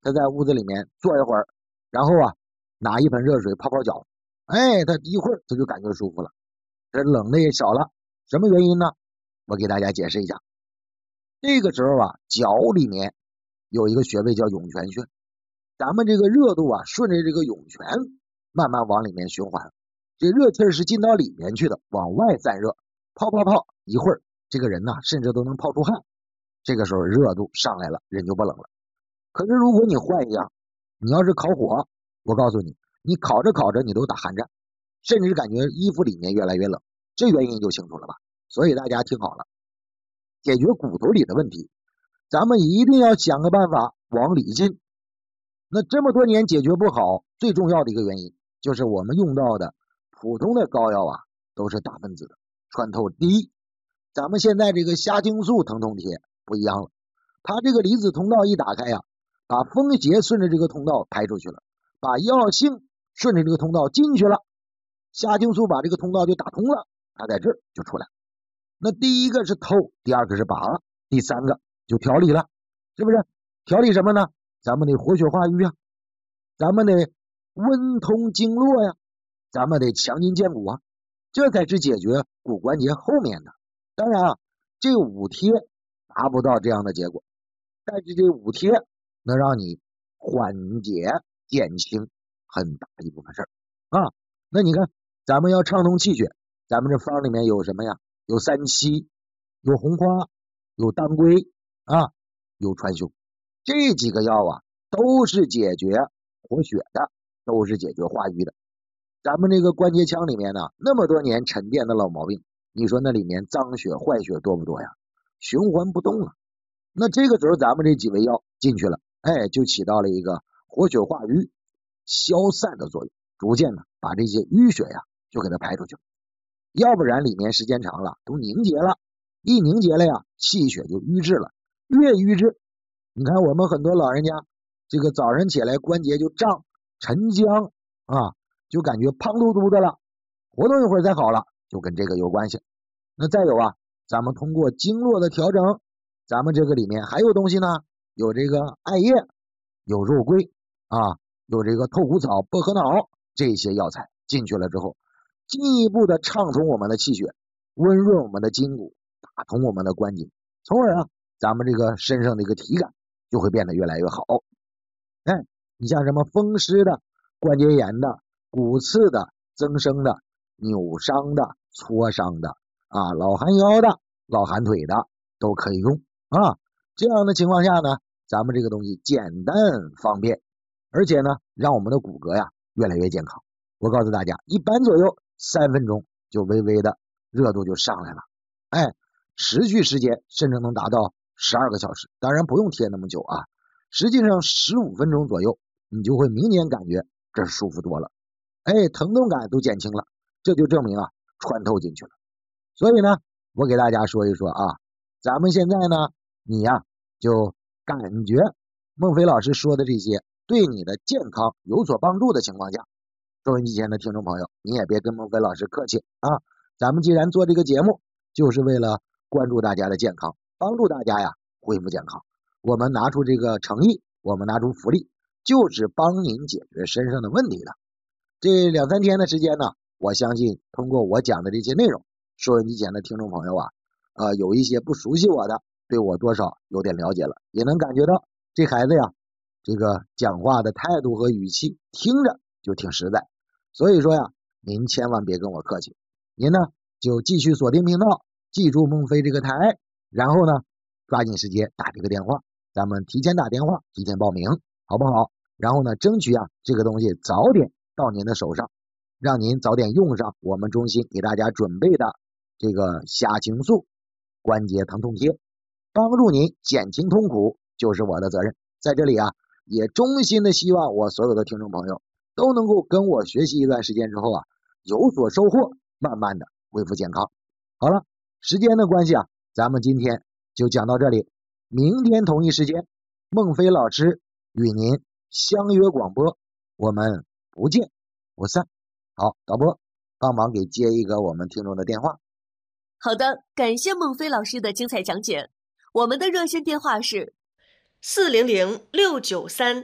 他在屋子里面坐一会儿，然后拿一盆热水泡泡脚，他一会儿他就感觉舒服了，这冷的也少了。什么原因呢？我给大家解释一下。这个时候脚里面有一个穴位叫涌泉穴，咱们这个热度顺着这个涌泉慢慢往里面循环，这热气是进到里面去的，往外散热，泡一会儿，这个人甚至都能泡出汗。这个时候热度上来了，人就不冷了。可是如果你换一样，你要是烤火，我告诉你，你烤着烤着你都打寒战，甚至感觉衣服里面越来越冷，这原因就清楚了吧？所以大家听好了，解决骨头里的问题，咱们一定要想个办法往里进。那这么多年解决不好，最重要的一个原因就是我们用到的普通的膏药都是大分子的，穿透低。咱们现在这个虾青素疼痛贴不一样了，它这个离子通道一打开把风邪顺着这个通道排出去了，把药性顺着这个通道进去了，虾青素把这个通道就打通了，它在这儿就出来。那第一个是透，第二个是拔，第三个就调理了，是不是？调理什么呢？咱们得活血化瘀咱们得温通经络咱们得强筋健骨这才是解决骨关节后面的。当然这5贴达不到这样的结果，但是这5贴能让你缓解减轻很大一部分事儿那你看咱们要畅通气血，咱们这方里面有什么呀？有三七，有红花，有当归有川芎，这几个药都是解决活血的，都是解决化瘀的。咱们这个关节腔里面那么多年沉淀的老毛病，你说那里面脏血坏血多不多呀？循环不动了。那这个时候咱们这几味药进去了，就起到了一个活血化瘀消散的作用，逐渐把这些淤血就给它排出去了。要不然里面时间长了都凝结了，一凝结了气血就瘀滞了，越瘀滞，你看我们很多老人家这个早上起来关节就胀沉僵就感觉胖嘟嘟的了，活动一会儿再好了，就跟这个有关系。那再有咱们通过经络的调整，咱们这个里面还有东西呢，有这个艾叶，有肉桂有这个透骨草、薄荷脑，这些药材进去了之后，进一步的畅通我们的气血，温润我们的筋骨，打通我们的关节，从而咱们这个身上的一个体感就会变得越来越好。你像什么风湿的、关节炎的、骨刺的、增生的、扭伤的、挫伤的老寒腰的、老寒腿的都可以用这样的情况下呢，咱们这个东西简单方便，而且呢让我们的骨骼越来越健康。我告诉大家，一般左右3分钟就微微的热度就上来了，持续时间甚至能达到12个小时，当然不用贴那么久实际上15分钟左右你就会明显感觉这舒服多了，疼痛感都减轻了，这就证明穿透进去了。所以呢我给大家说一说咱们现在呢你就感觉孟非老师说的这些对你的健康有所帮助的情况下，收音机前的听众朋友，你也别跟孟非老师客气咱们既然做这个节目，就是为了关注大家的健康，帮助大家恢复健康，我们拿出这个诚意，我们拿出福利，就是帮您解决身上的问题的。这2、3天的时间呢，我相信通过我讲的这些内容，收音机前的听众朋友有一些不熟悉我的，对我多少有点了解了，也能感觉到这孩子这个讲话的态度和语气听着就挺实在。所以说您千万别跟我客气，您呢就继续锁定频道，记住孟非这个台，然后呢抓紧时间打这个电话，咱们提前打电话，提前报名，好不好？然后呢争取这个东西早点到您的手上，让您早点用上我们中心给大家准备的这个虾青素关节疼痛贴，帮助您减轻痛苦就是我的责任。在这里也衷心的希望我所有的听众朋友都能够跟我学习一段时间之后有所收获，慢慢的恢复健康。好了，时间的关系咱们今天就讲到这里，明天同一时间孟非老师与您相约广播，我们不见不散。好，导播帮忙给接一个我们听众的电话。 好的，感谢孟非老师的精彩讲解。我们的热线电话是400-693